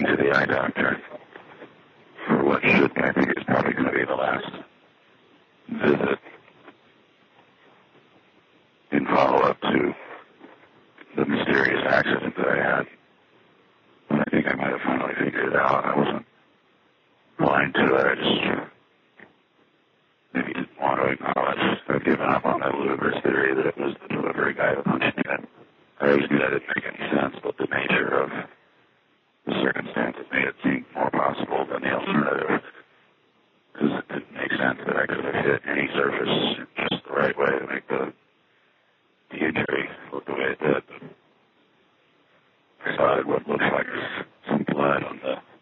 heading to the eye doctor for what should, I think, is probably going to be the last visit in follow-up to the mysterious accident that I had. And I think I might have finally figured it out. I wasn't blind to it. I just maybe didn't want to acknowledge. I've given up on that ludicrous theory that it was the delivery guy that punched me. I always knew that didn't make any sense, but the nature of the circumstances made it seem more possible than the alternative. Because it didn't make sense that I could have hit any surface just the right way to make the injury look the way it did. I spotted what looks like some blood on the